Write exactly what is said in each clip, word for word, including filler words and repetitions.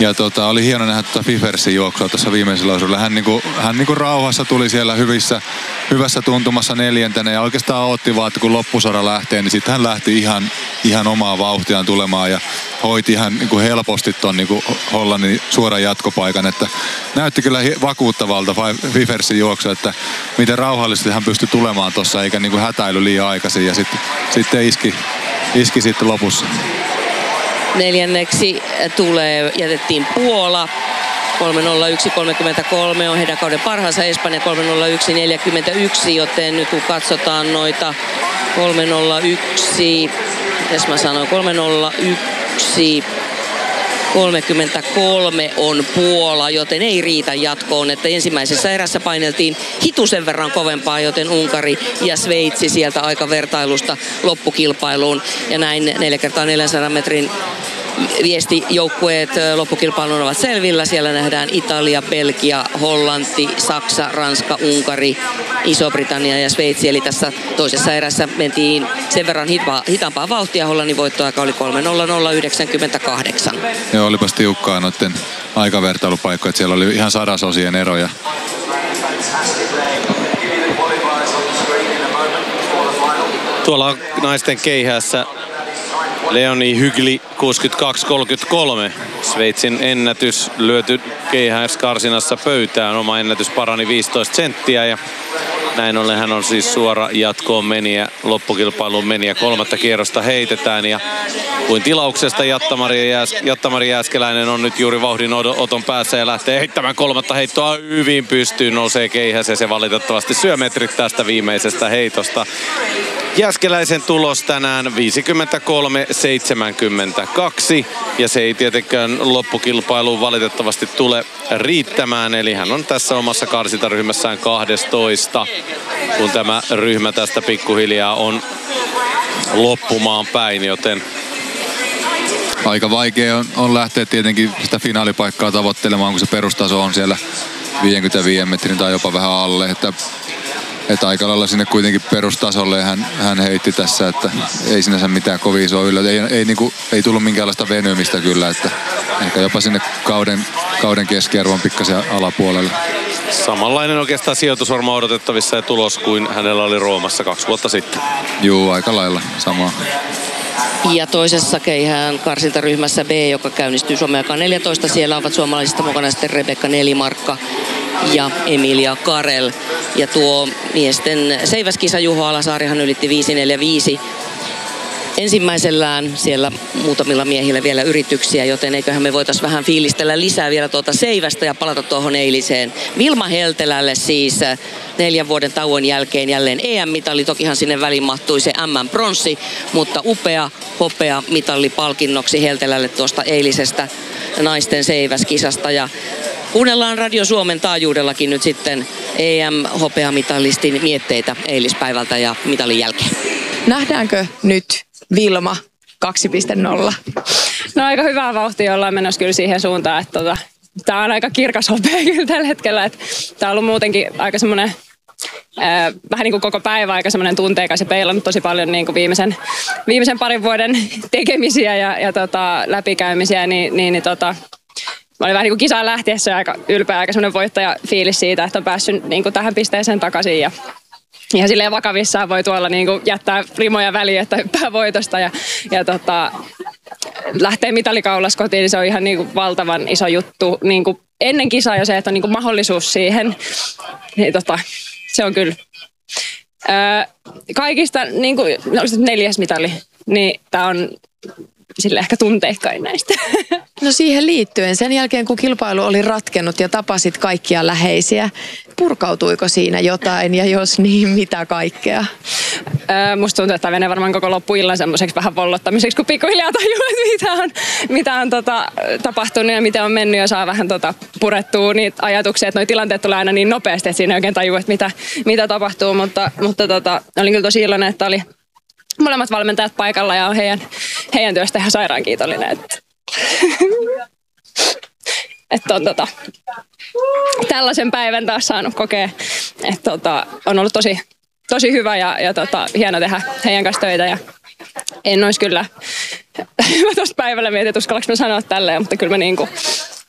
Ja tota, oli hieno nähdä tuota Fifersin juoksua tuossa viimeisellä osuudella. Hän, niinku, hän niinku rauhassa tuli siellä hyvissä, hyvässä tuntumassa neljäntenä ja oikeastaan otti vaan, että kun loppusora lähtee, niin sitten hän lähti ihan, ihan omaa vauhtiaan tulemaan ja hoiti ihan niinku helposti ton niinku Hollannin suoran jatkopaikan. Että näytti kyllä vakuuttavalta Fifersin juoksu, että miten rauhallisesti hän pystyi tulemaan tuossa eikä niinku hätäily liian aikaisin ja sitten sit iski, iski sitten lopussa. Neljänneksi tulee, jätettiin Puola. kolme nolla yksi kolmekymmentäkolme on heidän kauden parhaansa, Espanja kolme nolla yksi neljäkymmentäyksi, joten nyt kun katsotaan noita kolme nolla yksi, mitäs mä sanoin, kolme nolla yksi kolmekymmentäkolme on Puola, joten ei riitä jatkoon, että ensimmäisessä erässä paineltiin hitusen verran kovempaa, joten Unkari ja Sveitsi sieltä aika vertailusta loppukilpailuun ja näin neljä kertaa neljänsadan metrin viestijoukkueet loppukilpailun ovat selvillä. Siellä nähdään Italia, Belgia, Hollanti, Saksa, Ranska, Unkari, Iso-Britannia ja Sveitsi. Eli tässä toisessa erässä mentiin sen verran hita- hitaampaa vauhtia. Hollannin voittoaika oli kolme nolla nolla yhdeksänkymmentäkahdeksan. Joo, olipas tiukkaa noiden aikavertailupaikkoja. Siellä oli ihan sadasosien eroja. Tuolla naisten keihäässä Leonie Hygli kuusikymmentäkaksi kolmekymmentäkolme. Sveitsin ennätys lyöty keihäiskarsinassa pöytään. Oma ennätys parani viisitoista senttiä ja näin ollen hän on siis suora jatkoon meniä, loppukilpailuun meniä. Kolmatta kierrosta heitetään ja kuin tilauksesta Jatta-Mari Jääs, Jatta-Mari Jääskeläinen on nyt juuri vauhdin oton päässä ja lähtee heittämään kolmatta heittoa hyvin pystyyn. Nousee keihäs ja se valitettavasti syö metrit tästä viimeisestä heitosta. Jääskeläisen tulos tänään viisikymmentäkolme seitsemänkymmentäkaksi ja se ei tietenkään loppukilpailuun valitettavasti tule riittämään. Eli hän on tässä omassa karsintaryhmässään kahdestoista, kun tämä ryhmä tästä pikkuhiljaa on loppumaan päin, joten aika vaikea on, on lähteä tietenkin sitä finaalipaikkaa tavoittelemaan, kun se perustaso on siellä viisikymmentäviisi metrin tai jopa vähän alle, että Että aika lailla sinne kuitenkin perustasolle hän, hän heitti tässä, että ei sinänsä mitään kovin isoa yllä. Ei, ei, niinku, ei tullut minkäänlaista venymistä kyllä, että ehkä jopa sinne kauden, kauden keskiarvon pikkasen alapuolelle. Samanlainen oikeastaan sijoitus varmaan odotettavissa ja tulos kuin hänellä oli Roomassa kaksi vuotta sitten. Juu, aika lailla sama. Ja toisessa keihään karsintaryhmässä B, joka käynnistyy Suomen aikaan neljätoista. Siellä ovat suomalaisista mukana sitten Rebekka Nelimarkka ja Emilia Karel. Ja tuo miesten seiväskisa Juho Alasaarihan ylitti viisi neljä viisi ensimmäisellään. Siellä muutamilla miehillä vielä yrityksiä, joten eiköhän me voitaisiin vähän fiilistellä lisää vielä tuota seivästä ja palata tuohon eiliseen. Vilma Heltelälle siis neljän vuoden tauon jälkeen jälleen E M-mitali. Tokihan sinne väliin mahtui se M M-pronssi, mutta upea hopea mitalli palkinnoksi Heltelälle tuosta eilisestä naisten seiväskisasta. Ja kuunnellaan Radio Suomen taajuudellakin nyt sitten E M-hopeamitalistin mietteitä eilispäivältä ja mitalin jälkeen. Nähdäänkö nyt Vilma kaksi piste nolla? No aika hyvää vauhtia ollaan menossa kyllä siihen suuntaan, että tota, tää on aika kirkas hopea kyllä tällä hetkellä. Että tää on ollut muutenkin aika semmoinen Äh, vähän niin kuin koko päivä aika semmoinen tunteikas ja peilannut tosi paljon niin kuin viimeisen, viimeisen parin vuoden tekemisiä ja, ja tota, läpikäymisiä, niin, niin, niin tota, mä olin vähän niin kuin kisaan lähtiessä aika ylpeä, aika semmoinen voittajafiilis siitä, että on päässyt niin kuin tähän pisteeseen takaisin ja ihan silleen vakavissaan voi tuolla niin kuin jättää rimoja väliin, että hyppää voitosta ja, ja tota, lähtee mitalikaulas kotiin, niin se on ihan niin kuin valtavan iso juttu. Niin kuin ennen kisaa jo se, että on niin kuin mahdollisuus siihen, niin tota, se on kyllä öö, kaikista niin kuin, neljäs mitali, niin tää on sille ehkä tunteikkain näistä. No siihen liittyen, sen jälkeen kun kilpailu oli ratkennut ja tapasit kaikkia läheisiä, purkautuiko siinä jotain ja jos niin, mitä kaikkea? Öö, musta tuntuu, että tämä menee varmaan koko loppuillan semmoiseksi vähän vollottamiseksi, kun pikkuhiljaa tajuu, että mitä on, mitä on tota, tapahtunut ja miten on mennyt ja saa vähän tota, purettua niitä ajatuksia, että nuo tilanteet tulee aina niin nopeasti, että siinä ei oikein tajuu, että mitä, mitä tapahtuu, mutta, mutta tota, olin kyllä tosi iloinen, että oli molemmat valmentajat paikalla ja on heidän, heidän työstä ihan sairaan kiitollinen. Että, että on tota, tällaisen päivän taas saanut kokea. Että tota, on ollut tosi, tosi hyvä ja, ja tota, hieno tehdä heidän kanssa töitä. Ja en olisi kyllä, mä tuosta päivällä mietin, että uskallanko mä sanoa tälleen, mutta kyllä mä niinku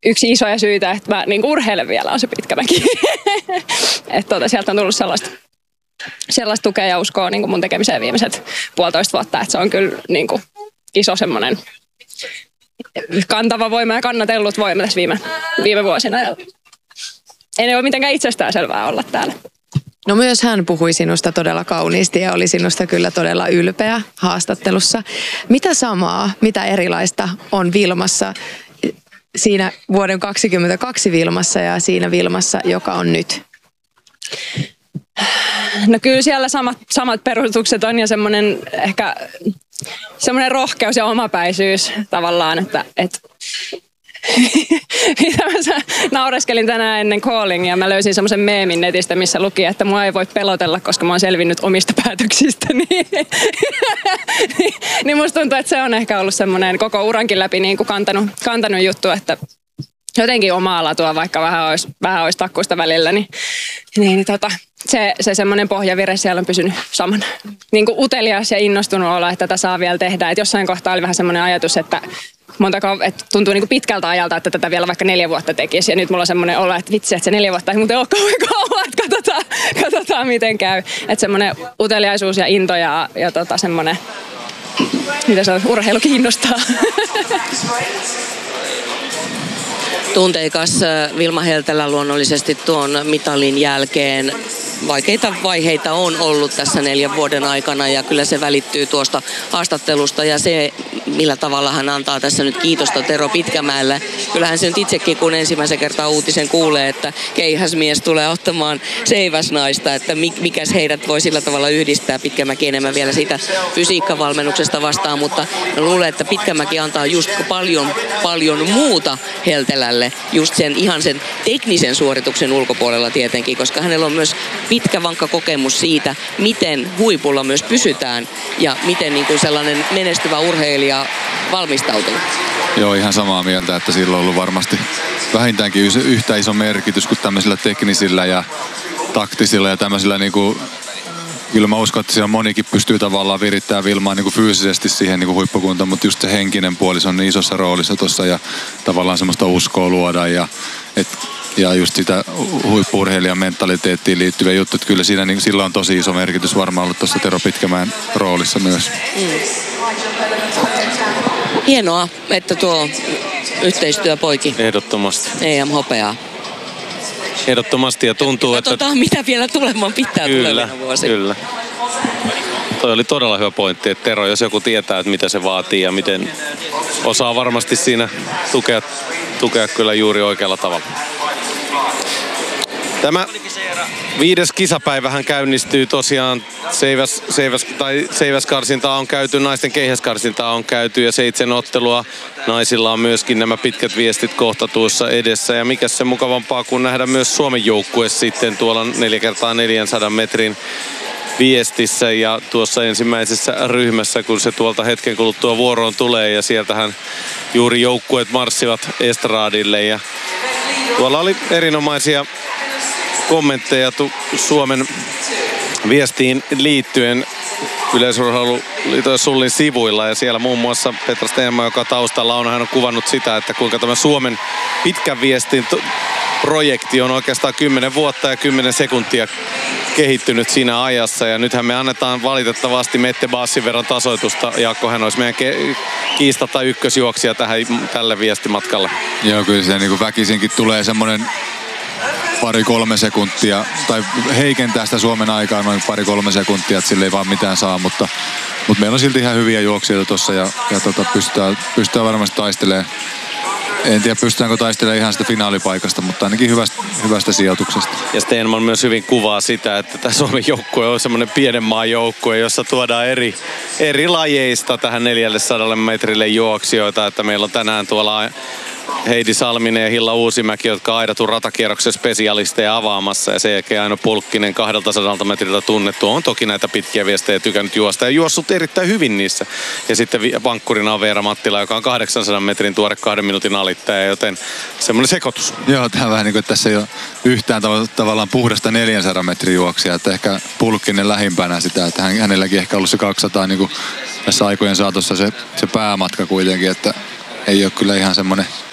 yksi isoja syitä, että mä niin urheilen vielä on se pitkämäki. Että tota, sieltä on tullut sellaista, sellaista tukea ja uskoa niin mun tekemiseen viimeiset puolitoista vuotta, että se on kyllä niin iso semmoinen kantava voima ja kannatellut voima tässä viime, viime vuosina. Ei ne ole mitenkään itsestään selvää olla täällä. No myös hän puhui sinusta todella kauniisti ja oli sinusta kyllä todella ylpeä haastattelussa. Mitä samaa, mitä erilaista on Vilmassa siinä vuoden kaksikymmentäkaksi Vilmassa ja siinä Vilmassa, joka on nyt? No kyllä siellä samat, samat perustukset on ja semmoinen ehkä semmoinen rohkeus ja omapäisyys tavallaan, että, että mitä mä naureskelin tänään ennen callingia. Mä löysin semmoisen meemin netistä, missä luki, että mua ei voi pelotella, koska mä oon selvinnyt omista päätöksistäni. Niin musta tuntuu, että se on ehkä ollut semmoinen koko urankin läpi niin kuin kantanut, kantanut juttu, että jotenkin omaa latua, vaikka vähän olisi, vähän olisi takkuista välillä, niin, niin, niin tota, se, se semmoinen pohjavire siellä on pysynyt samana. Niin kuin utelias ja innostunut olla, että tätä saa vielä tehdä. Et jossain kohtaa oli vähän semmoinen ajatus, että montako, että tuntuu niin kuin pitkältä ajalta, että tätä vielä vaikka neljä vuotta tekisi. Ja nyt mulla on semmoinen olo, että vitsi, että se neljä vuotta ei muuten ole kauan kauan, että katsotaan, katsotaan miten käy. Että semmoinen uteliaisuus ja into ja, ja tota semmoinen, mitä se on, urheilu kiinnostaa. Tunteikas Vilma Heltelä luonnollisesti tuon mitalin jälkeen. Vaikeita vaiheita on ollut tässä neljän vuoden aikana ja kyllä se välittyy tuosta haastattelusta ja se, millä tavalla hän antaa tässä nyt kiitosta Tero Pitkämäelle. Kyllähän se nyt itsekin, kun ensimmäisen kertaa uutisen kuulee, että keihäsmies tulee ottamaan seiväsnaista, että mikäs heidät voi sillä tavalla yhdistää. Pitkämäki enemmän vielä siitä fysiikkavalmennuksesta vastaan, mutta mä luulen, että Pitkämäki antaa just paljon, paljon muuta Heltelälle, just sen ihan sen teknisen suorituksen ulkopuolella tietenkin, koska hänellä on myös pitkä vankka kokemus siitä, miten huipulla myös pysytään ja miten niin kuin sellainen menestyvä urheilija valmistautuu. Joo, ihan samaa mieltä, että sillä on ollut varmasti vähintäänkin yhtä iso merkitys kuin tämmöisillä teknisillä ja taktisilla ja tämmöisillä niin kuin, kyllä mä uskon, että siellä monikin pystyy tavallaan virittämään Vilmaa niin kuin fyysisesti siihen niin kuin huippukuntaan, mutta just se henkinen puoli se on niin isossa roolissa tuossa ja tavallaan semmoista uskoa luoda ja et, ja just sitä huippu-urheilijan mentaliteettiin liittyviä juttuja, että kyllä siinä niin, sillä on tosi iso merkitys varmaan ollut tuossa Tero Pitkämäen roolissa myös. Mm. Hienoa, että tuo yhteistyö poiki. Ehdottomasti. E M-hopeaa. Ehdottomasti ja tuntuu, että... Katsotaan, mitä vielä tulemaan pitää kyllä, tulevina vuosina. Kyllä, toi oli todella hyvä pointti, että Tero, jos joku tietää, että mitä se vaatii ja miten osaa varmasti siinä tukea, tukea kyllä juuri oikealla tavalla. Tämä viides kisapäivähän käynnistyy tosiaan, seiväs, seiväs, tai seiväskarsintaa on käyty, naisten keihäskarsintaa on käyty ja seitsemän ottelua. Naisilla on myöskin nämä pitkät viestit kohta tuossa edessä ja mikä se mukavampaa kuin nähdä myös Suomen joukkue sitten tuolla neljä kertaa neljänsadan metrin viestissä ja tuossa ensimmäisessä ryhmässä, kun se tuolta hetken kuluttua vuoroon tulee ja sieltähän juuri joukkueet marssivat estradille ja tuolla oli erinomaisia kommentteja Suomen viestiin liittyen Yleisurheiluliiton Sullin sivuilla ja siellä muun muassa Petra Stenman, joka taustalla on, hän on kuvannut sitä, että kuinka tämä Suomen pitkän viestin projekti on oikeastaan kymmenen vuotta ja kymmenen sekuntia kehittynyt siinä ajassa ja nythän me annetaan valitettavasti Mette Bassin verran tasoitusta. Jaakko, hän olisi meidän ke- kiistatta ykkösjuoksija tähän, tälle viestimatkalle. Joo, kyllä se niin kuin väkisinkin tulee semmoinen pari-kolme sekuntia, tai heikentää sitä Suomen aikaa noin pari-kolme sekuntia, että sille ei vaan mitään saa, mutta, mutta meillä on silti ihan hyviä juoksijoita tuossa ja, ja tota, pystytään, pystytään varmasti taistelemaan. En tiedä, pystytäänkö taistelemaan ihan sitä finaalipaikasta, mutta ainakin hyvästä, hyvästä sijoituksesta. Ja Stenman myös hyvin kuvaa sitä, että tämä Suomen joukkue on semmoinen pienen maan joukkue, jossa tuodaan eri, eri lajeista tähän neljäsataa metrille juoksijoita, että meillä on tänään tuolla Heidi Salminen ja Hilla Uusimäki, jotka aidatun ratakierroksen spesialisteja avaamassa ja sen jälkeen Aino Pulkkinen kahdeltasadalta metriltä tunnettu on toki näitä pitkiä viestejä tykännyt juosta ja juossut erittäin hyvin niissä. Ja sitten vankkurina on Veera Mattila, joka on kahdeksansadan metrin tuore kahden minuutin alittaja, joten semmoinen sekoitus. Joo, tämä vähän niin kuin, että tässä ei ole yhtään tav- tavallaan puhdasta neljänsadan metrin juoksia, että ehkä Pulkkinen lähimpänä sitä, että hän, hänelläkin ehkä ollut se kaksisataa niin kuin tässä aikojen saatossa se, se päämatka kuitenkin, että ei ole kyllä ihan semmoinen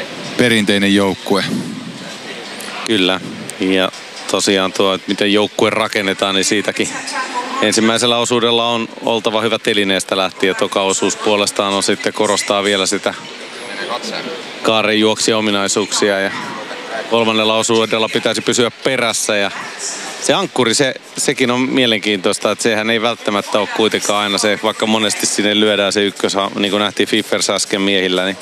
perinteinen joukkue. Kyllä. Ja tosiaan tuo, että miten joukkue rakennetaan, niin siitäkin ensimmäisellä osuudella on oltava hyvä telineestä lähtien. Toka osuus puolestaan on sitten korostaa vielä sitä kaaren juoksia ominaisuuksia ja kolmannella osuudella pitäisi pysyä perässä ja se ankkuri, se, sekin on mielenkiintoista, että sehän ei välttämättä ole kuitenkaan aina se, vaikka monesti sinne lyödään se ykkös, niin kuin nähtiin Fiffers äsken miehillä, niin,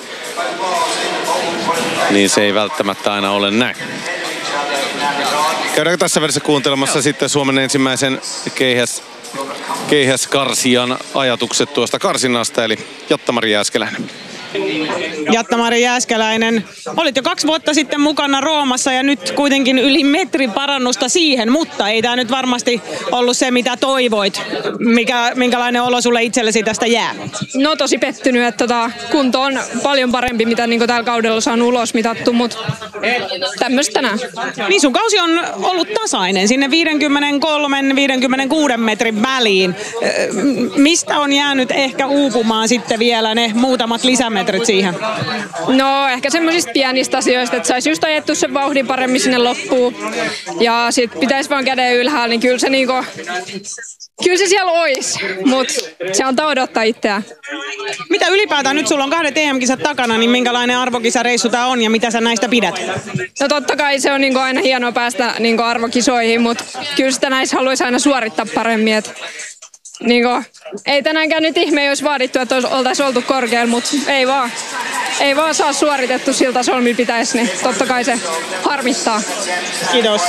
niin se ei välttämättä aina ole näin. Käydäänkö tässä välissä kuuntelemassa sitten Suomen ensimmäisen keihäs, keihäskarsijan ajatukset tuosta karsinasta, eli Jatta-Mari Jääskeläinen. Jatta-Mari Jääskeläinen, olit jo kaksi vuotta sitten mukana Roomassa ja nyt kuitenkin yli metrin parannusta siihen, mutta ei tämä nyt varmasti ollut se, mitä toivoit. Mikä, minkälainen olo sulle itsellesi tästä jää? No tosi pettynyt, että tota, kunto on paljon parempi, mitä niin tällä kaudella on saanut ulos mitattu, mutta tämmöistä tänään. Niin sun kausi on ollut tasainen sinne viisikymmentäkolme viisikymmentäkuusi metrin väliin. Mistä on jäänyt ehkä uupumaan sitten vielä ne muutamat lisämetrit siihen? No ehkä semmoisista pienistä asioista, että saisi just ajettu sen vauhdin paremmin sinne loppuun. Ja sit pitäisi vaan käden ylhäällä, niin kyllä se niinku, kyllä se siellä ois, mutta se antaa odottaa itseään. Mitä ylipäätään, nyt sulla on kahdet T M-kisat takana, niin minkälainen arvokisareissu tää on ja mitä sä näistä pidät? No totta kai se on niinku aina hienoa päästä niinku arvokisoihin, mutta kyllä sitä näissä haluaisi aina suorittaa paremmin. Et niinku, ei tänäänkään nyt ihme, jos vaadittu, että oltaisiin oltu korkealla, mutta ei vaan. Ei vaan saa suoritettu sillä tasolla, millä pitäisi, niin totta kai se harmittaa. Kiitos.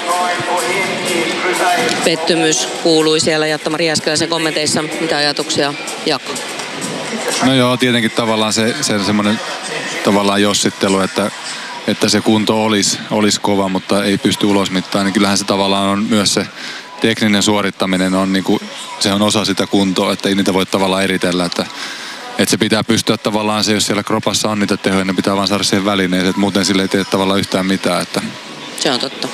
Pettymys kuului siellä Jatta-Mari Jääskeläisen kommenteissa. Mitä ajatuksia, Jaakko? No joo, tietenkin tavallaan se, se semmoinen tavallaan jossittelu, että, että se kunto olisi, olisi kova, mutta ei pysty ulosmittaan. Niin kyllähän se tavallaan on myös se tekninen suorittaminen, on niin kuin, se on osa sitä kuntoa, että ei niitä voi tavallaan eritellä, että Että se pitää pystyä tavallaan se, jos siellä kropassa on niitä tehoja, niin pitää vaan saada siihen välineeseen, että muuten sille ei tee tavallaan yhtään mitään. Että. Se on totta.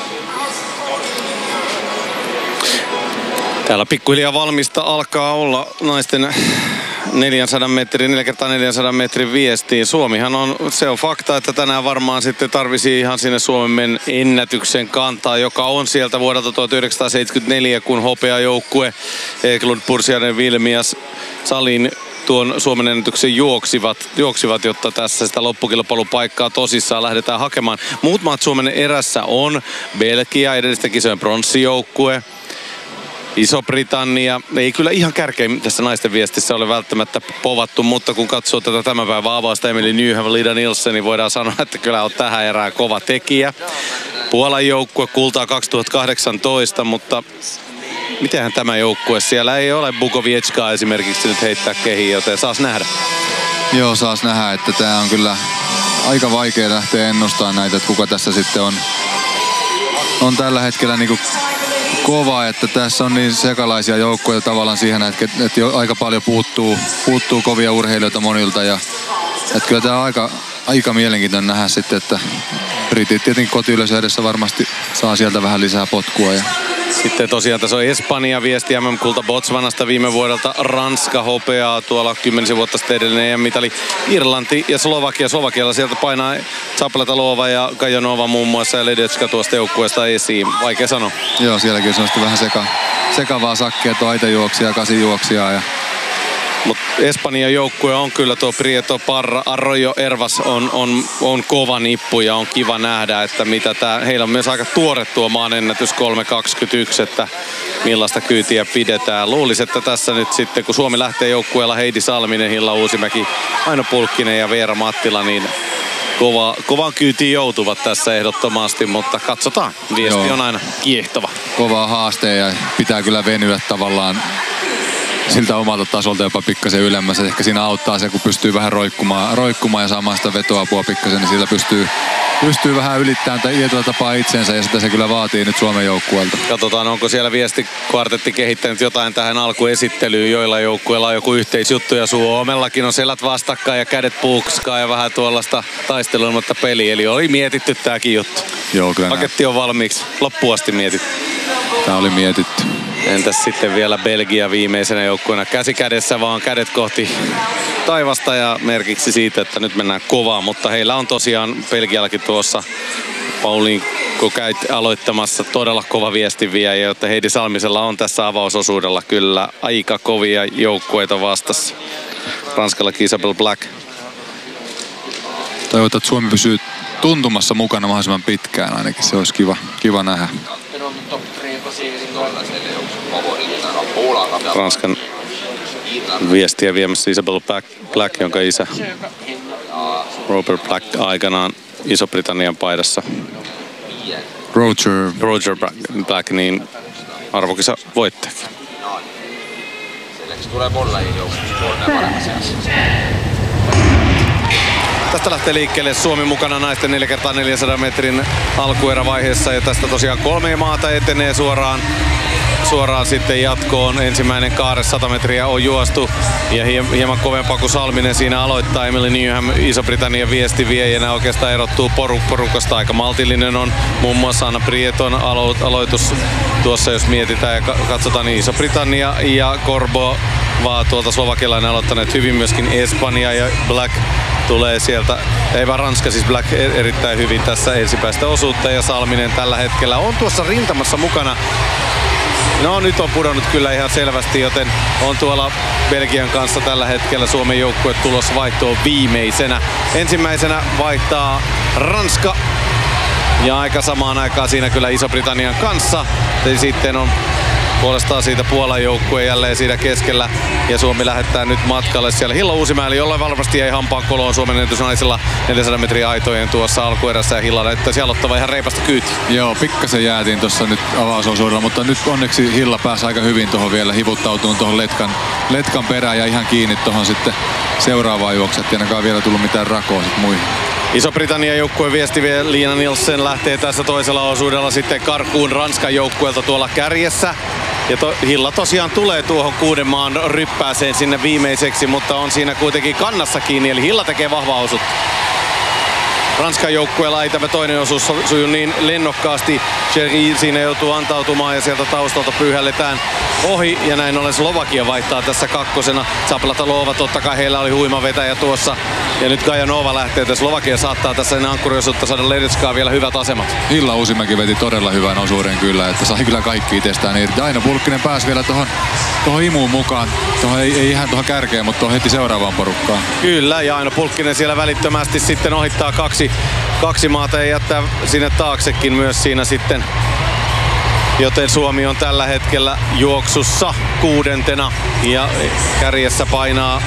Täällä pikkuhiljaa valmista alkaa olla naisten neljäsataa metrin, neljä kertaa neljäsataa metrin viestiin. Suomihan on, se on fakta, että tänään varmaan sitten tarvisi ihan sinne Suomen ennätyksen kantaa, joka on sieltä vuodelta tuhatyhdeksänsataaseitsemänkymmentäneljä, kun hopeajoukkue Eklund, Pursiainen, Vilmias, Salin tuon Suomen ennätyksen juoksivat, juoksivat, jotta tässä sitä loppukilpailupaikkaa tosissaan lähdetään hakemaan. Muut maat Suomen erässä on Belgia, edellisten kisojen pronssijoukkue, Iso-Britannia. Ei kyllä ihan kärkein tässä naisten viestissä ole välttämättä povattu, mutta kun katsoo tätä tämän päivän avausta Emily Nyham, Lida Nielsen, niin voidaan sanoa, että kyllä on tähän erään kova tekijä. Puolan joukkue kultaa kaksituhattakahdeksantoista, mutta mitenhän tämä joukkue? Siellä ei ole Bukovietskaa esimerkiksi nyt heittää kehiin, joten saas nähdä. Joo, saas nähdä, että tämä on kyllä aika vaikea lähteä ennustamaan näitä, että kuka tässä sitten on, on tällä hetkellä niin kuin kova, että tässä on niin sekalaisia joukkoja tavallaan siihen, että, että jo aika paljon puuttuu, puuttuu kovia urheilijoita monilta ja että kyllä tämä on aika, aika mielenkiintoinen nähdä sitten, että britit tietenkin kotiyleisö edessä varmasti saa sieltä vähän lisää potkua. Ja sitten tosiaan tässä on Espanja viesti M M-kulta Botswanasta viime vuodelta, Ranska hopeaa tuolla kymmenisen vuotta sitten edellinen E M-mitali, Irlanti ja Slovakia. Slovakialla sieltä painaa Zapletalova ja Kajanova muun muassa ja Ledecka tuosta joukkueesta esiin. Vaikea sanoa. Joo, sielläkin on vähän seka, sekavaa sakkia, tuo aitajuoksia, kasijuoksia ja mutta Espanjan joukkue on kyllä tuo Prieto Parra, Arroyo Ervas on, on, on kova nippu ja on kiva nähdä, että mitä tää, heillä on myös aika tuore tuo maan ennätys kolme kaksikymmentäyksi, että millaista kyytiä pidetään. Luulisin, että tässä nyt sitten kun Suomi lähtee joukkueella Heidi Salminen, Hilla Uusimäki, Aino Pulkkinen ja Veera Mattila, niin kova, kovan kyytiin joutuvat tässä ehdottomasti, mutta katsotaan. Viesti Joo. on aina kiehtova. Kovaa haaste ja pitää kyllä venyä tavallaan siltä omalta tasolta jopa pikkasen ylemmässä. Ehkä siinä auttaa se, kun pystyy vähän roikkumaan, roikkumaan ja saamaan sitä vetoapua pikkasen, niin sillä pystyy, pystyy vähän ylittämään tietyllä tapaa itsensä ja sitä se kyllä vaatii nyt Suomen joukkueelta. Katsotaan, onko siellä viestikvartetti kehittänyt jotain tähän alkuesittelyyn, joilla joukkueella on joku yhteisjuttu ja Suomellakin on selät vastakkain ja kädet puukskaa ja vähän tuollaista taistelematta peliä. Eli oli mietitty tääkin juttu. Joo, kyllä. Paketti on valmiiksi. Loppuun asti mietitty. Tää oli mietitty. Entäs sitten vielä Belgia viimeisenä joukkueena käsi kädessä, vaan kädet kohti taivasta ja merkiksi siitä, että nyt mennään kovaa, mutta heillä on tosiaan Belgiallakin tuossa Pauliin, kun käyt aloittamassa todella kova viestinviejä, jotta Heidi Salmisella on tässä avausosuudella kyllä aika kovia joukkueita vastassa. Ranskallakin Isabelle Black. Toivotaan, että Suomi pysyy tuntumassa mukana mahdollisimman pitkään ainakin. Se olisi kiva, kiva nähdä. Ranskan viestiä viemässä Isabelle Black, Black, jonka isä Robert Black aikanaan Iso-Britannian paidassa. Roger. Roger Black, niin arvokisa voittajakin. Tästä lähtee liikkeelle Suomi mukana naisten neljä kertaa neljäsataa metrin alkuerävaiheessa ja tästä tosiaan kolme maata etenee suoraan, suoraan sitten jatkoon. Ensimmäinen kaare sata metriä on juostu ja hieman kovempaa kuin Salminen siinä aloittaa. Emily Newham Iso-Britannian viestiviejänä oikeastaan erottuu poruk- porukasta. Aika maltillinen on muun muassa Anna Prieton alo- aloitus tuossa, jos mietitään ja katsotaan, niin Iso-Britannia ja Korbo vaan tuolta slovakialainen aloittaneet hyvin, myöskin Espanja ja Black tulee sieltä, ei vaan Ranska, siis Black erittäin hyvin tässä ensimmäistä osuutta ja Salminen tällä hetkellä on tuossa rintamassa mukana. No nyt on pudonnut kyllä ihan selvästi, joten on tuolla Belgian kanssa tällä hetkellä Suomen joukkue tulossa vaihtoon viimeisenä. Ensimmäisenä vaihtaa Ranska ja aika samaan aikaan siinä kyllä Iso-Britannian kanssa. Ja sitten on puolestaan siitä Puolan joukkue jälleen siinä keskellä ja Suomi lähettää nyt matkalle siellä Hilla Uusimäeli, jolla varmasti ei hampaan koloon Suomen ennätysnaisilla neljäsataa metriä aitojen tuossa alkuerässä ja Hilla näyttäisi aloittava ihan reipasta kyytiä. Joo, pikkasen jäätiin tuossa nyt avausosuudella, mutta nyt onneksi Hilla pääsi aika hyvin tuohon vielä hivuttautumaan tuohon letkan, letkan perään ja ihan kiinni tuohon sitten seuraavaan juokset. Ei ainakaan vielä tullut mitään rakoa sitten muihin. Iso-Britannian joukkueen viestiviejä Liina Nielsen lähtee tässä toisella osuudella sitten karkuun Ranskan joukkueelta tuolla kärjessä. Ja to, Hilla tosiaan tulee tuohon kuuden maan ryppääseen sinne viimeiseksi, mutta on siinä kuitenkin kannassa kiinni, eli Hilla tekee vahvaa osuutta. Ranskan joukkueella ei tämä toinen osuus suju niin lennokkaasti. Cherry siinä joutuu antautumaan ja sieltä taustalta pyyhälletään ohi. Ja näin ollen Slovakia vaihtaa tässä kakkosena. Zaplatalova, totta kai heillä oli huima vetäjä tuossa. Ja nyt Gajanova lähtee, että Slovakia saattaa tässä ennen ankkuriosuutta saada Ledetskaa vielä hyvät asemat. Hilla Uusimäki veti todella hyvän osuuden kyllä, että sai kyllä kaikki itsestään irti. Aina Pulkkinen pääsi vielä tuohon tuohon imuun mukaan. Tuohon ei, ei ihan tuohon kärkeen, mutta tuohon heti seuraavaan porukkaan. Kyllä, ja Aino Pulkkinen siellä välittömästi sitten ohittaa kaksi, kaksi maata ja jättää sinne taaksekin myös siinä sitten. Joten Suomi on tällä hetkellä juoksussa kuudentena ja kärjessä painaa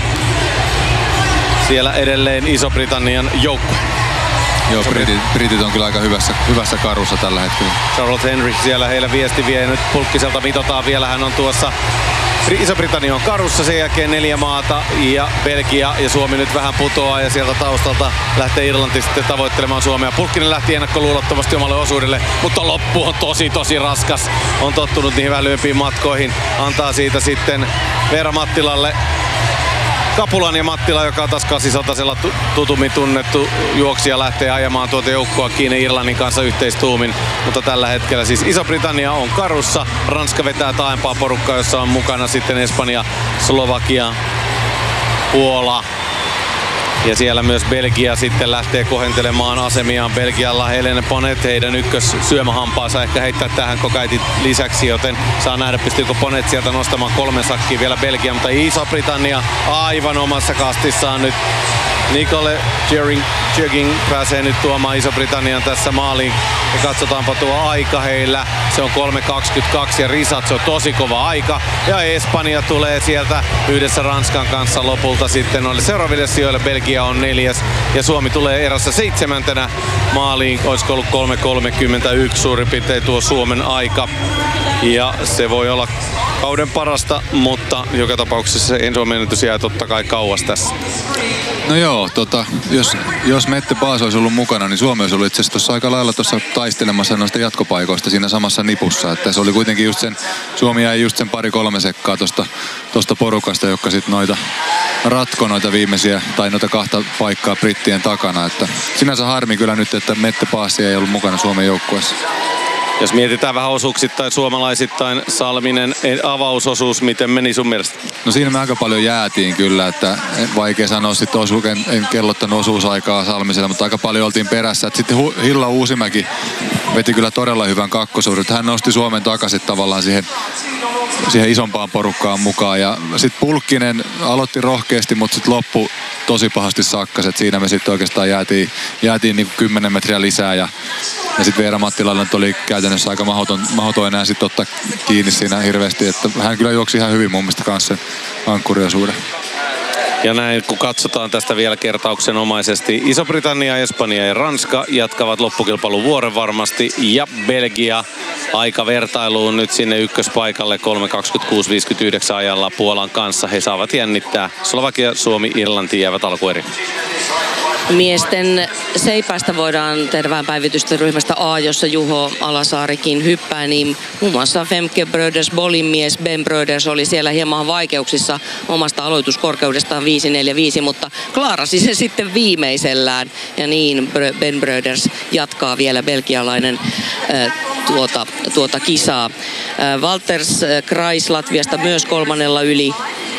siellä edelleen Iso-Britannian joukkue. Joo, Britit, Britit on kyllä aika hyvässä, hyvässä karussa tällä hetkellä. Charlotte Henry siellä heillä viesti vie. Nyt Pulkkiselta mitotaan vielä. Hän on tuossa Iso-Britannia on karussa, sen jälkeen neljä maata ja Belgia ja Suomi nyt vähän putoaa ja sieltä taustalta lähtee Irlanti sitten tavoittelemaan Suomea. Pulkkinen lähti ennakkoluulottomasti omalle osuudelle, mutta loppu on tosi tosi raskas. On tottunut niihin vähän lyömpiin matkoihin. Antaa siitä sitten Veera Mattilalle. Kapulan ja Mattila, joka on taas kasisatasella tutummin tunnettu juoksija, lähtee ajamaan tuota joukkoa kiinni Irlannin kanssa yhteistuumin. Mutta tällä hetkellä siis Iso-Britannia on karussa. Ranska vetää taaempaa porukkaa, jossa on mukana sitten Espanja, Slovakia, Puola. Ja siellä myös Belgia sitten lähtee kohentelemaan asemiaan. Belgialla Helene Ponet, heidän ykkös syömähampaansa ehkä heittää tähän kokaitin lisäksi, joten saa nähdä pystyykö Ponet sieltä nostamaan kolme sakkia vielä Belgia, mutta Iso-Britannia aivan omassa kastissaan nyt. Nicole Jugging pääsee nyt tuomaan Iso-Britannian tässä maaliin. Ja katsotaanpa tuo aika heillä. Se on kolme kaksikymmentäkaksi ja risat, se on tosi kova aika. Ja Espanja tulee sieltä yhdessä Ranskan kanssa lopulta sitten noille seuraaville sijoille. Belgia on neljäs ja Suomi tulee erässä seitsemäntenä maaliin. Olisiko ollut kolme kolmekymmentäyksi suurin piirtein tuo Suomen aika. Ja se voi olla kauden parasta, mutta joka tapauksessa se ensimmäinen jää totta kai kauas tässä. No joo, tota, jos, jos Mette Paas olisi ollut mukana, niin Suomi olisi ollut itse asiassa tuossa aika lailla tuossa taistelemassa noista jatkopaikoista siinä samassa nipussa. Että se oli kuitenkin just sen, Suomi jäi just sen pari-kolme sekkaa tuosta, tuosta porukasta, joka sitten noita ratko noita viimeisiä tai noita kahta paikkaa brittien takana. Että sinänsä harmi kyllä nyt, että Mette Paas ei ollut mukana Suomen joukkueessa. Jos mietitään vähän osuuksittain, suomalaisittain, Salminen avausosuus, miten meni sun mielestä? No siinä me aika paljon jäätiin kyllä, että vaikea sanoa sitten osu, en, en kellottanut osuusaikaa Salmiselle, mutta aika paljon oltiin perässä. Et sitten Hilla Uusimäki veti kyllä todella hyvän kakkosuuden. Hän nosti Suomen takaisin tavallaan siihen, siihen isompaan porukkaan mukaan. Ja sitten Pulkkinen aloitti rohkeasti, mutta sitten loppu tosi pahasti sakkas. Et siinä me sitten oikeastaan jäätiin, jäätiin niin kymmenen metriä lisää. Ja, ja sitten Veera Mattilalla oli käytännössä aika mahdoton, mahdoton enää sitten ottaa kiinni siinä hirveästi. Että hän kyllä juoksi ihan hyvin mun mielestä kanssa sen ankkuriosuuden. Ja näin, kun katsotaan tästä vielä kertauksenomaisesti, Iso-Britannia, Espanja ja Ranska jatkavat loppukilpailun vuoren varmasti. Ja Belgia aika vertailuun nyt sinne ykköspaikalle kolme kaksikymmentäkuusi viisikymmentäyhdeksän ajalla Puolan kanssa. He saavat jännittää. Slovakia, Suomi, Irlanti jäävät alkueri. Miesten seipäästä voidaan tehdä vähän päivitystä ryhmästä A, jossa Juho Alasaarikin hyppää, niin muun muassa Femke Bröders Bolin mies Ben Bröders oli siellä hieman vaikeuksissa omasta aloituskorkeudestaan viisi neljä viisi, mutta klaarasi se sitten viimeisellään. Ja niin Ben Bröders jatkaa vielä belgialainen äh, tuota, tuota kisaa. Äh, Walters Kreis Latviasta myös kolmannella yli.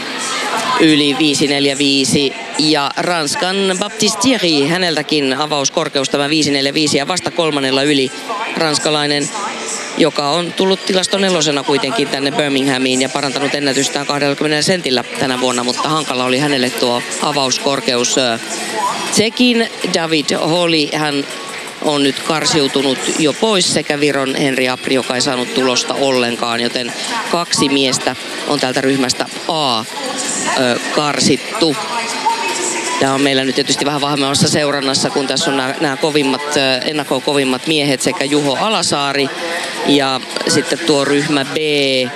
Yli viisi neljä viisi ja Ranskan Baptiste Thierry, häneltäkin avauskorkeus tämä viisi neljä viisi ja vasta kolmannella yli ranskalainen, joka on tullut tilaston nelosena kuitenkin tänne Birminghamiin ja parantanut ennätystään kaksikymmentä sentillä tänä vuonna, mutta hankala oli hänelle tuo avauskorkeus. Tsekin David Holly, hän on nyt karsiutunut jo pois sekä Viron Henri Apri, joka ei saanut tulosta ollenkaan, joten kaksi miestä on täältä ryhmästä A ö, karsittu. Tämä on meillä nyt tietysti vähän vahvemmassa seurannassa, kun tässä on nämä, nämä kovimmat, ennakkoon kovimmat miehet sekä Juho Alasaari ja sitten tuo ryhmä B.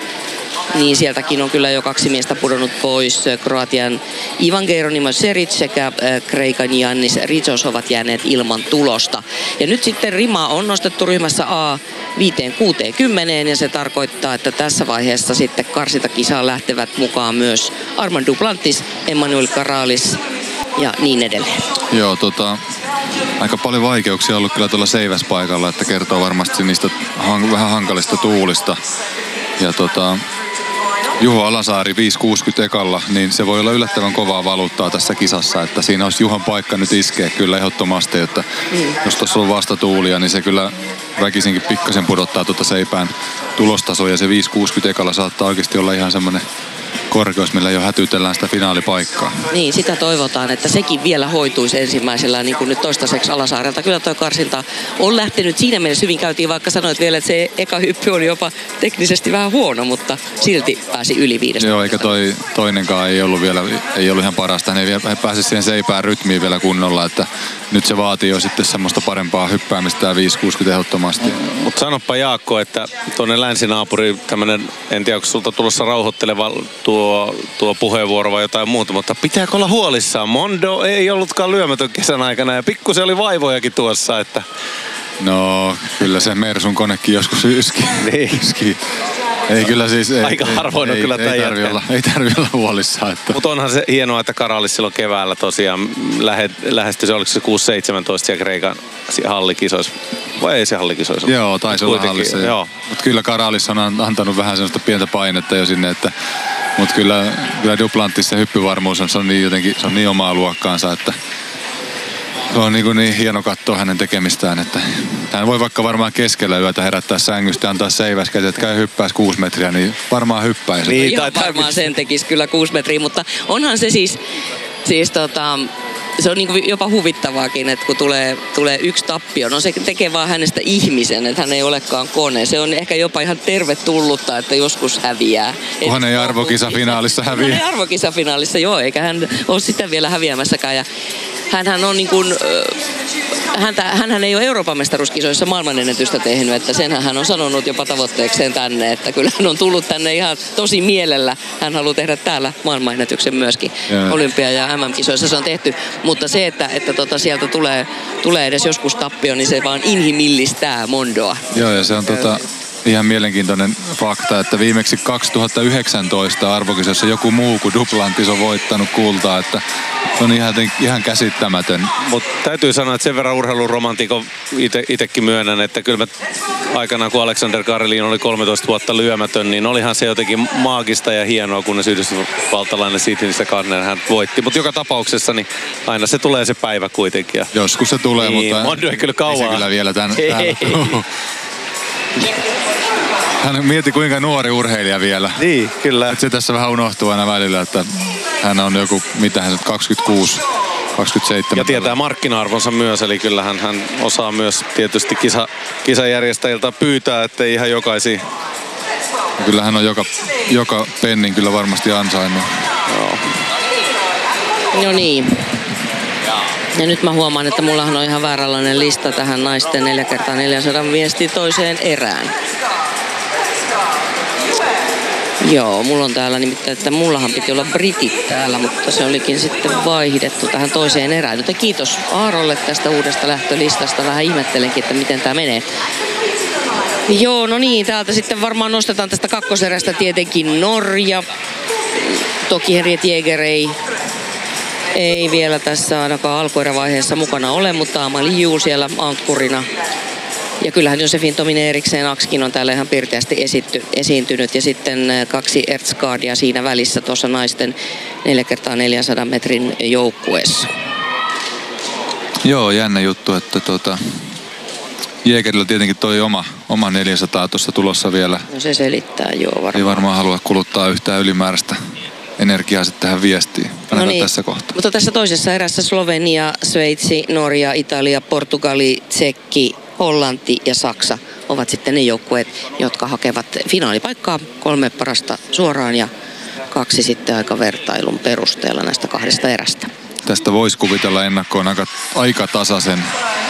Niin sieltäkin on kyllä jo kaksi miestä pudonnut pois. Kroatian Ivan Geronimo Seric sekä Kreikan Giannis Ritsos ovat jääneet ilman tulosta. Ja nyt sitten rima on nostettu ryhmässä A viisi kuusi kymmenen ja se tarkoittaa, että tässä vaiheessa sitten karsintakisaan lähtevät mukaan myös Armand Duplantis, Emmanuel Karalis ja niin edelleen. Joo, tota, aika paljon vaikeuksia ollut kyllä tuolla seiväspaikalla, että kertoo varmasti niistä hang- vähän hankalista tuulista. Ja tota, Juho Alasaari viisi kuusikymmentä ekalla, niin se voi olla yllättävän kovaa valuuttaa tässä kisassa, että siinä olisi Juhan paikka nyt iskeä kyllä ehdottomasti, että mm. jos tuossa on vastatuulia, niin se kyllä väkisinkin pikkasen pudottaa tuota seipään tulostasoa ja se viisi kuusikymmentä ekalla saattaa oikeasti olla ihan semmoinen korkeus, millä jo hätytellään sitä finaalipaikkaa. Niin, sitä toivotaan, että sekin vielä hoituisi ensimmäisellä, niin kuin nyt toistaiseksi Alasaarelta. Kyllä tuo karsinta on lähtenyt siinä mielessä hyvin. Käytiin, vaikka sanoit vielä, että se eka hyppy oli jopa teknisesti vähän huono, mutta silti pääsi yli viidestä. Joo, eikä toi toinenkaan ei ollut vielä, ei ollut ihan parasta. Hän ei vielä pääse siihen seipään rytmiin vielä kunnolla, että nyt se vaatii jo sitten semmoista parempaa hyppäämistä tämä viisi kuusikymmentä ehdottomasti. Mutta sanoppa Jaakko, että tuonne länsinaapuri tämmönen, en tiedä onko sulta tulossa rauhoitteleva tuo, tuo puheenvuoro vai jotain muuta, mutta pitääkö olla huolissaan? Mondo ei ollutkaan lyömätön kesän aikana ja pikkusen oli vaivojakin tuossa, että... No, kyllä se Mersun konekin joskus yski. Niin. Yski. Ei kyllä siis... Ei, Aika harvoin on ei, kyllä ei, tämä ei tarvi olla, ei tarvi olla huolissaan. Että... Mutta onhan se hienoa, että Karalis silloin keväällä tosiaan lähe, lähestyi, se oliko se kuusi seitsemäntoista siellä Kreikan hallikisoissa. Vai ei se hallikisoissa? Joo, taisi olla hallissa. Mutta kyllä Karalis on antanut vähän sellaista pientä painetta jo sinne, että... Mutta kyllä, kyllä Duplantis se hyppyvarmuus on, se on niin jotenkin, se on niin omaa luokkaansa, että... Se on niin, niin hieno katsoa hänen tekemistään, että hän voi vaikka varmaan keskellä yötä herättää sängystä ja antaa seiväskät, että käy hyppääisi kuusi metriä, niin varmaan hyppäisi. Niin, ihan varmaan sen tekisi kyllä kuusi metriä, mutta onhan se siis, siis tota, se on niin kuin jopa huvittavaakin, että kun tulee, tulee yksi tappio, no se tekee vaan hänestä ihmisen, että hän ei olekaan kone. Se on ehkä jopa ihan tervetullutta, että joskus häviää. Kunhan ei arvokisafinaalissa häviä. Hän ei arvokisafinaalissa, joo, eikä hän ole sitä vielä häviämässäkään. Ja hänhän on niin kuin, häntä, hänhän ei ole Euroopan mestaruuskisoissa maailmanennätystä tehnyt, että senhän hän on sanonut jopa tavoitteekseen tänne, että kyllä hän on tullut tänne ihan tosi mielellä. Hän haluaa tehdä täällä maailmanennätyksen myöskin. Yeah. Olympia- ja M M-kisoissa se on tehty, mutta se, että, että tota sieltä tulee, tulee edes joskus tappio, niin se vaan inhimillistää Mondoa. Joo, ja se on tota, ihan mielenkiintoinen fakta, että viimeksi kaksituhattayhdeksäntoista arvokisossa joku muu kuin Duplantis on voittanut kultaa, että se on ihan, ihan käsittämätön. Mutta täytyy sanoa, että sen verran urheiluromantikon itsekin myönnän, että kyllä mä aikanaan kun Alexander Karelin oli kolmetoista vuotta lyömätön, niin olihan se jotenkin maagista ja hienoa, kunnes yhdysvaltalainen Sydneyssä Kanner hän voitti. Mutta joka tapauksessa niin aina se tulee se päivä kuitenkin. Joskus se tulee, niin, mutta Mondo ei kyllä kauan. Ei se kyllä vielä tän, täällä. Hän mieti kuinka nuori urheilija vielä. Niin, kyllä. Et se tässä vähän unohtuu aina välillä, että hän on joku, mitä hän kaksikymmentäkuusi, kaksikymmentäseitsemän. Ja tietää markkina-arvonsa myös, eli kyllähän hän osaa myös tietysti kisa, kisajärjestäjiltä pyytää, ettei ihan jokaisia. Ja kyllä hän on joka, joka pennin kyllä varmasti ansainnut. Joo. No niin. Ja nyt mä huomaan, että mullahan on ihan vääränlainen lista tähän naisten neljä kertaa neljäsataa viesti toiseen erään. Joo, mulla on täällä nimittäin, että mullahan piti olla britit täällä, mutta se olikin sitten vaihdettu tähän toiseen erään. Joten kiitos Aarolle tästä uudesta lähtölistasta. Vähän ihmettelenkin, että miten tämä menee. Joo, no niin, täältä sitten varmaan nostetaan tästä kakkoserästä tietenkin Norja. Toki Henriette Jäger ei, ei vielä tässä ainakaan alkuerävaiheessa mukana ole, mutta Amalie Jul siellä ankkurina. Ja kyllähän Josefin Tominen Eriksen Akskin on täällä ihan pirteästi esitty, esiintynyt. Ja sitten kaksi Ertsgaardia siinä välissä tuossa naisten neljä kertaa neljäsataa metrin joukkueessa. Joo, jännä juttu, että tota, Jägerillä tietenkin toi oma, oma neljäsataa tuossa tulossa vielä. No se selittää, joo varmaan. Ei varmaan halua kuluttaa yhtään ylimääräistä energiaa sitten tähän viestiin. No niin, tässä kohtaa. Mutta tässä toisessa erässä Slovenia, Sveitsi, Norja, Italia, Portugali, Tsekki, Hollanti ja Saksa ovat sitten ne joukkueet, jotka hakevat finaalipaikkaa, kolme parasta suoraan ja kaksi sitten aika vertailun perusteella näistä kahdesta erästä. Tästä voisi kuvitella ennakkoon aika, aika tasaisen.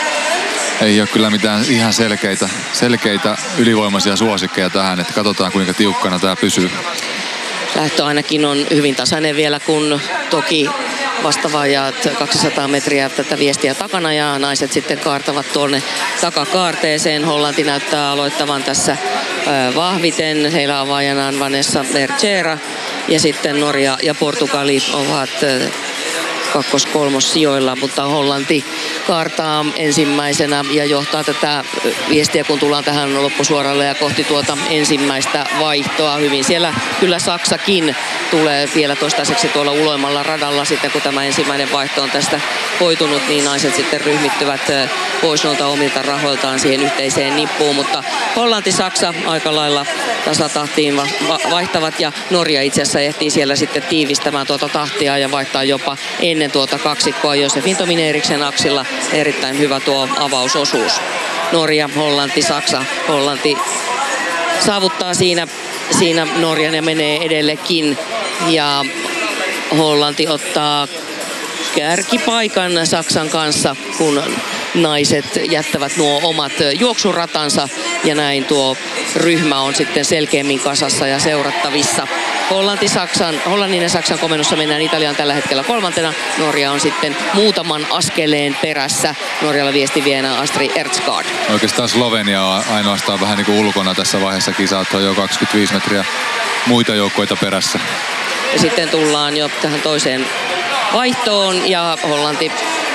Ei ole kyllä mitään ihan selkeitä, selkeitä ylivoimaisia suosikkeja tähän, että katsotaan kuinka tiukkana tämä pysyy. Lähtö ainakin on hyvin tasainen vielä, kun toki vastavaajat kaksisataa metriä tätä viestiä takana ja naiset sitten kaartavat tuonne takakaarteeseen. Hollanti näyttää aloittavan tässä vahviten. Heillä on vajanaan Vanessa Bergera ja sitten Norja ja Portugali ovat kakkos-kolmos sijoilla, mutta Hollanti kaartaa ensimmäisenä ja johtaa tätä viestiä, kun tullaan tähän loppusuoralle ja kohti tuota ensimmäistä vaihtoa hyvin. Siellä kyllä Saksakin tulee vielä toistaiseksi tuolla uloimmalla radalla sitten, kun tämä ensimmäinen vaihto on tästä hoitunut, niin naiset sitten ryhmittyvät pois noilta omilta rahoiltaan siihen yhteiseen nippuun, mutta Hollanti-Saksa aika lailla tasatahtiin vaihtavat ja Norja itse asiassa ehtii siellä sitten tiivistämään tuota tahtia ja vaihtaa jopa ennen tuota kaksikkoa. Josefin Tominen Eriksen Aksilla erittäin hyvä tuo avausosuus. Norja, Hollanti, Saksa. Hollanti saavuttaa siinä, siinä Norjan ja menee edellekin. Ja Hollanti ottaa kärkipaikan Saksan kanssa, kun naiset jättävät nuo omat juoksuratansa ja näin tuo ryhmä on sitten selkeämmin kasassa ja seurattavissa. Hollanti, Saksan, Hollannin ja Saksan komennossa mennään. Italiaan tällä hetkellä kolmantena. Norja on sitten muutaman askeleen perässä. Norjalla viestivienä Astrid Ertsgaard. Oikeastaan Slovenia on ainoastaan vähän niin kuin ulkona tässä vaiheessa kisaa. On jo kaksikymmentäviisi metriä muita joukkoita perässä. Ja sitten tullaan jo tähän toiseen vaihtoon ja Hollanti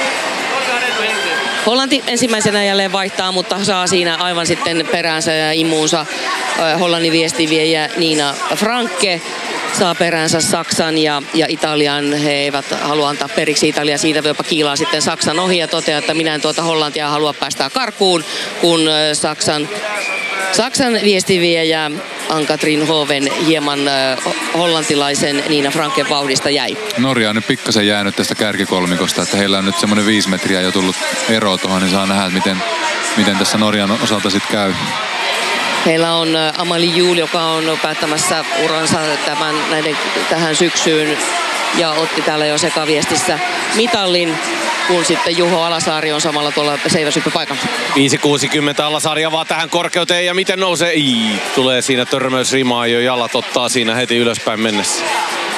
Hollanti ensimmäisenä jälleen vaihtaa, mutta saa siinä aivan sitten peräänsä ja imuunsa Hollannin viestiviejä Nina Franke. Saa peräänsä Saksan ja, ja Italian. He eivät halua antaa periksi. Italia siitä jopa kiilaa sitten Saksan ohi ja toteaa, että minä en tuota Hollantia halua päästää karkuun, kun Saksan, Saksan viestiviejä Ann-Katrin Hoven hieman hollantilaisen Nina Franken vauhdista jäi. Norja on nyt pikkasen jäänyt tästä kärkikolmikosta, että heillä on nyt semmoinen viisi metriä jo tullut ero tuohon, niin saa nähdä, miten, miten tässä Norjan osalta sitten käy. Heillä on Amalie Jul, joka on päättämässä uransa tämän, näiden, tähän syksyyn ja otti täällä jo sekaviestissä mitallin, kun sitten Juho Alasaari on samalla tuolla seiväsyppypaikalla. viisi kuusikymmentä Alasaari avaa tähän korkeuteen ja miten nousee? Ii, tulee siinä törmäysrimaa jo, jalat ottaa siinä heti ylöspäin mennessä.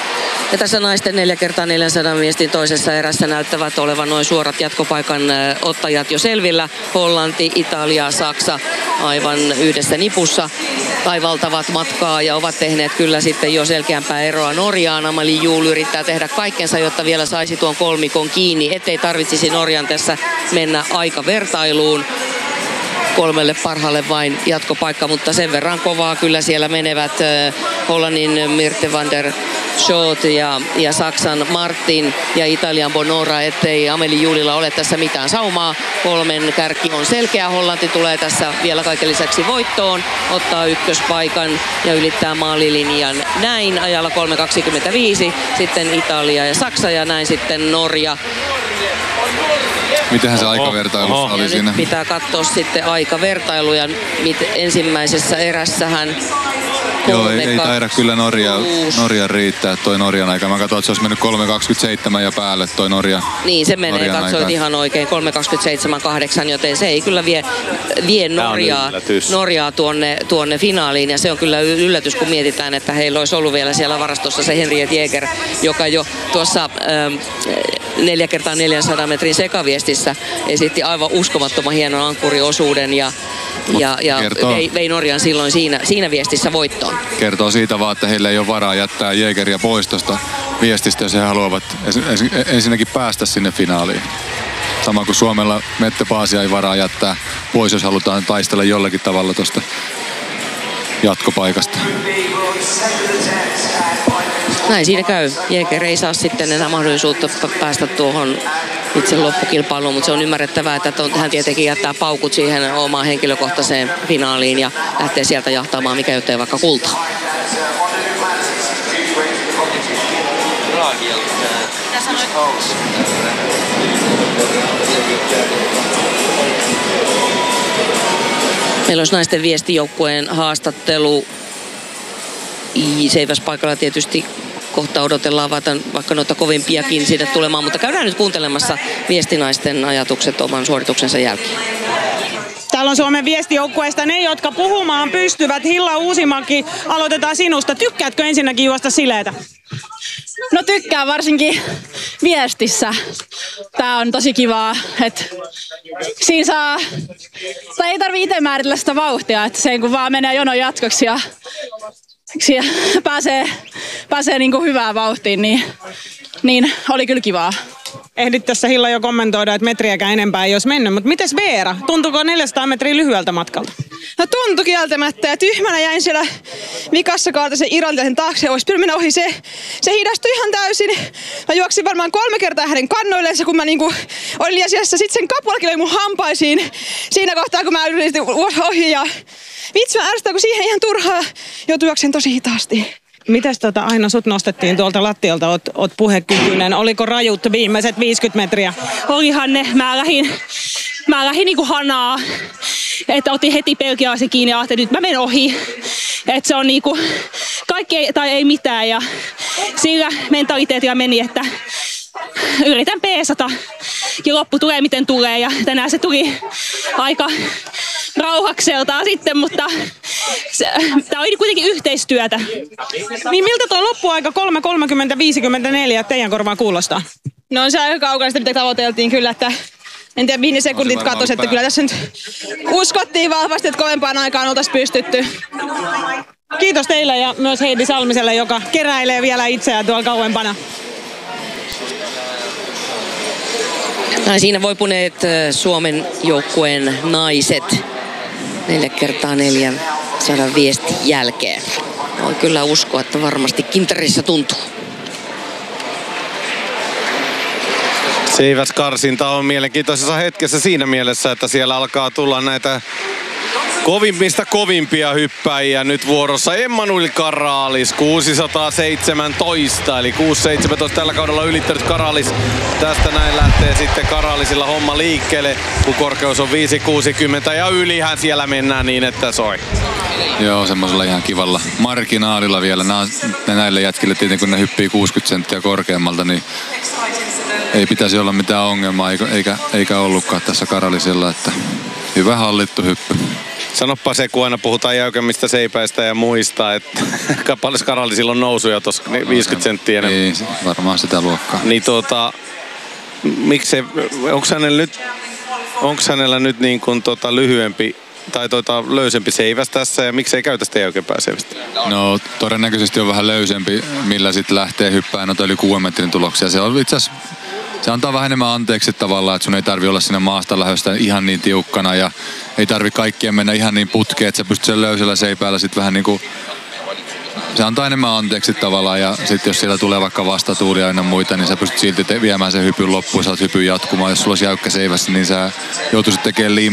Ja tässä naisten neljä kertaa neljänsadan viestin toisessa erässä näyttävät olevan noin suorat jatkopaikan ottajat jo selvillä. Hollanti, Italia, Saksa aivan yhdessä nipussa taivaltavat matkaa ja ovat tehneet kyllä sitten jo selkeämpää eroa Norjaan. Amalie Juul yrittää tehdä kaikkensa, jotta vielä saisi tuon kolmikon kiinni, ettei tarvitsisi Norjan tässä mennä aikavertailuun. Kolmelle parhaalle vain jatkopaikka, mutta sen verran kovaa kyllä siellä menevät Hollannin Mirte van der Schot ja, ja Saksan Martin ja Italian Bonora, ettei Amalie Juulilla ole tässä mitään saumaa. Kolmen kärki on selkeä. Hollanti tulee tässä vielä kaiken lisäksi voittoon, ottaa ykköspaikan ja ylittää maalilinjan näin ajalla kolme kaksikymmentäviisi. Sitten Italia ja Saksa ja näin sitten Norja. Mitenhän se aikavertailussa Oho. oli Ja siinä? nyt pitää katsoa sitten aikavertailuja. Ensimmäisessä erässähän Joo, ei, ei taida kyllä Norja, kuusi. Norja riittää toi Norjan aika. Mä katsoin, että se olisi mennyt kolme kaksikymmentäseitsemän ja päälle toi Norja. Niin, se menee, Norjan katsoit aika. ihan oikein, kolme kaksikymmentäseitsemän kahdeksan, joten se ei kyllä vie, vie Tää on Norjaa, yllätys. Norjaa tuonne, tuonne finaaliin. Ja se on kyllä yllätys, kun mietitään, että heillä olisi ollut vielä siellä varastossa se Henriette Jäger, joka jo tuossa ähm, neljä kertaa neljänsadan metrin sekaviestissä esitti aivan uskomattoman hienon ankkuriosuuden ja, ja, ja kertoo- vei, vei Norjan silloin siinä, siinä viestissä voittoon. Kertoo siitä vaan, että heillä ei ole varaa jättää Jägeriä pois tuosta viestistä, jos he haluavat ensi- ensi- ensinnäkin päästä sinne finaaliin. Sama kuin Suomella Mette Paasia ei varaa jättää pois, jos halutaan taistella jollakin tavalla tuosta jatkopaikasta. Näin siinä käy. Jäger ei saa sitten enää mahdollisuutta p- päästä tuohon itse loppukilpailuun, mutta se on ymmärrettävää, että ton- hän tietenkin jättää paukut siihen omaan henkilökohtaiseen finaaliin ja lähtee sieltä jahtaamaan, mikä jottei vaikka kultaa. Meillä olisi naisten viestijoukkueen haastattelu. Seiväspaikalla tietysti kohta odotellaan vaikka noita kovimpiakin sinne tulemaan, mutta käydään nyt kuuntelemassa viestinaisten ajatukset oman suorituksensa jälkeen. Täällä on Suomen viestijoukkueesta ne, jotka puhumaan pystyvät. Hilla Uusimäki, aloitetaan sinusta. Tykkäätkö ensinnäkin juosta sileitä? No tykkään varsinkin viestissä. Tää on tosi kivaa, että siinä saa, tai ei tarvitse itse määritellä sitä vauhtia, että sen kun vaan menee jonon jatkoksi ja siellä pääsee, pääsee niin kuin hyvään vauhtiin, niin, niin oli kyllä kivaa. Ehdit tässä Hilla jo kommentoida, että metriäkään enempää ei olisi mennyt, mutta mites Veera? Tuntuuko neljäsataa metriä lyhyeltä matkalta? No tuntui kieltämättä ja tyhmänä jäin siellä vikassa kaarta sen irlantilaisen taakse. Olisi pitänyt mennä ohi se. Se hidastui ihan täysin. Mä juoksin varmaan kolme kertaa hänen kannoillensa, kun mä niinku olin liian siellä. Sitten sen kapulakin oli mun hampaisiin siinä kohtaa, kun mä yritin ohi. Ja vitsi, mä ärsytän, kun siihen ihan turhaa joutui juoksen tosi hitaasti. Mites tota, Aina sut nostettiin tuolta lattialta, oot, oot puhekykyinen. Oliko rajut viimeiset viisikymmentä metriä? Olihan ne, mä lähdin, mä lähdin niinku hanaa, että otin heti pelkiäisen kiinni ja ajattelin, että mä menen ohi. Että se on niinku kaikki ei, tai ei mitään ja sillä mentaliteetilla meni, että yritän peesata ja loppu tulee miten tulee ja tänään se tuli aika rauhakseltaan sitten, mutta tämä oli kuitenkin yhteistyötä. Niin miltä tuo loppuaika kolme kolmekymmentä viisikymmentäneljä teidän korvaan kuulostaa? No on se aika kaukana sitä, mitä tavoiteltiin kyllä, että en tiedä mihin sekuntit varmaan katosi, että pää. kyllä tässä nyt uskottiin vahvasti, että kovempaan aikaan oltaisiin pystytty. Kiitos teille ja myös Heidi Salmiselle, joka keräilee vielä itseään tuolla kauempana. Näin siinä voipuneet äh, Suomen joukkueen naiset neljä kertaa neljän sadan viestin jälkeen. Voi kyllä uskoa, että varmasti kintarissa tuntuu. Seiväskarsinta on mielenkiintoisessa hetkessä siinä mielessä, että siellä alkaa tulla näitä kovimmista kovimpia hyppäjiä nyt vuorossa. Emmanuel Karalis kuusisataaseitsemäntoista eli kuusi seitsemäntoista tällä kaudella ylittänyt Karalis. Tästä näin lähtee sitten Karalisilla homma liikkeelle, kun korkeus on viisi kuusikymmentä ja ylihän siellä mennään niin, että soi. Joo, semmoisella ihan kivalla marginaalilla vielä. Nää, näille jätkille tietenkin, kun ne hyppii kuusikymmentä senttiä korkeammalta, niin ei pitäisi olla mitään ongelmaa, eikä, eikä, eikä ollutkaan tässä Karalisella, että hyvä hallittu hyppy. Sanoppa se, kun aina puhutaan jäykemmistä seipäistä ja muista, että paljon Skaralli silloin nousuja tuossa viisikymmentä senttiä enemmän. Niin, varmaan sitä luokkaa. Niin tuota, miksei, onko hänellä nyt, onks hänellä nyt niin kuin tota lyhyempi tai tuota löysempi seiväs tässä ja miksei käytä sitä jäykempää seivästä? No todennäköisesti on vähän löysempi, millä sitten lähtee hyppään noita yli kuuden metrin tuloksia. Se on itse asiassa, se antaa vähän enemmän anteeksi tavallaan, että sun ei tarvi olla siinä maasta lähdöstä ihan niin tiukkana ja ei tarvi kaikkien mennä ihan niin putkeen, että sä pystyt sen löysällä seipäällä sitten vähän niin kuin, se antaa enemmän anteeksi tavallaan ja sitten jos siellä tulee vaikka vastatuulia ja muita, niin sä pystyt silti te- viemään sen hypyn loppuun, saat hypyn jatkumaan. Jos sulla olisi jäykkä seivässä, niin sä joutuisit tekemään liimaa